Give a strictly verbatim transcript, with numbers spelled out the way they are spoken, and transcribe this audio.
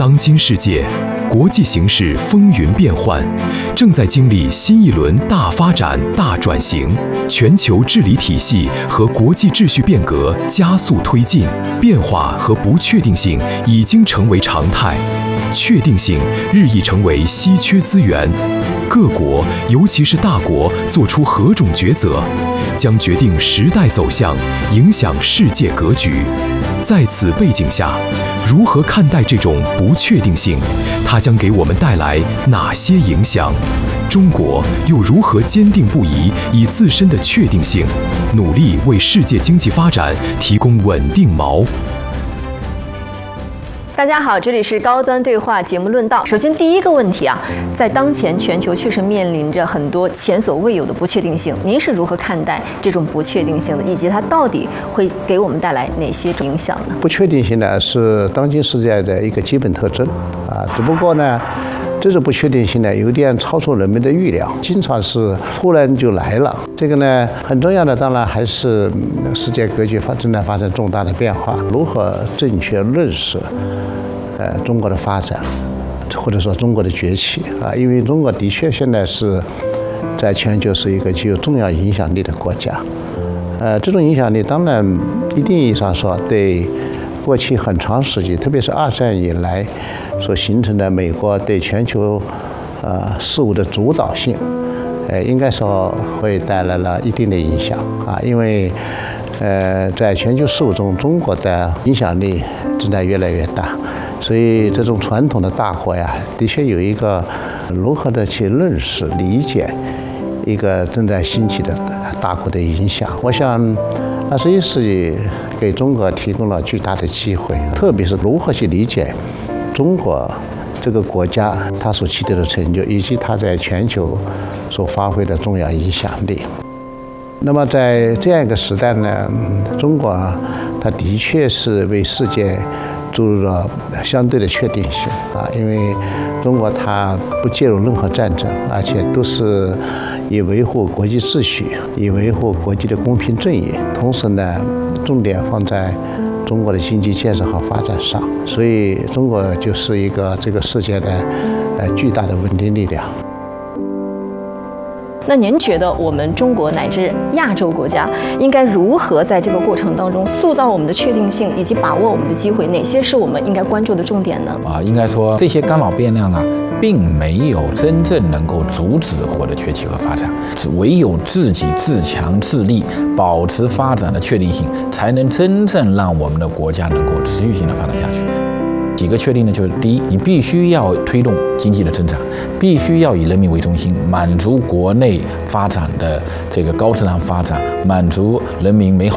当今世界，国际形势风云变幻，正在经历新一轮大发展、大转型，全球治理体系和国际秩序变革加速推进，变化和不确定性已经成为常态，确定性日益成为稀缺资源。各国，尤其是大国，做出何种抉择，将决定时代走向，影响世界格局。在此背景下，如何看待这种不确定性？它将给我们带来哪些影响？中国又如何坚定不移以自身的确定性，努力为世界经济发展提供稳定锚？ 大家好，这里是高端对话节目论道。首先，第一个问题啊，在当前全球确实面临着很多前所未有的不确定性，您是如何看待这种不确定性的，以及它到底会给我们带来哪些影响呢？ 不确定性呢是当今世界的一个基本特征啊，只不过呢，这种不确定性呢有点超出人们的预料，经常是突然就来了。这个呢，很重要的当然还是世界格局发正在发生重大的变化，如何正确认识呃中国的发展，或者说中国的崛起啊，因为中国的确现在是在全球是一个具有重要影响力的国家，呃，这种影响力当然一定意义上说对过去很长时期，特别是二战以来所形成的美国对全球呃事务的主导性，呃，应该说会带来了一定的影响啊，因为呃在全球事务中，中国的影响力正在越来越大。所以，这种传统的大国呀，的确有一个如何的去认识、理解一个正在兴起的大国的影响。我想，二十一世纪给中国提供了巨大的机会，特别是如何去理解中国这个国家它所取得的成就，以及它在全球所发挥的重要影响力。那么，在这样一个时代呢，中国它的确是为世界注入了相对的确定性啊，因为中国它不介入任何战争，而且都是以维护国际秩序、以维护国际的公平正义，同时呢，重点放在中国的经济建设和发展上，所以中国就是一个这个世界的呃巨大的稳定力量。 那您觉得我们中国乃至亚洲国家应该如何在这个过程当中塑造我们的确定性，以及把握我们的机会？哪些是我们应该关注的重点呢？ 啊，应该说这些干扰变量啊，并没有真正能够阻止我的崛起和发展，唯有自己自强自立，保持发展的确定性，才能真正让我们的国家能够持续性的发展下去。几个确定呢，就是第一，你必须要推动经济的增长，必须要以人民为中心，满足国内发展的这个高质量发展，满足人民美好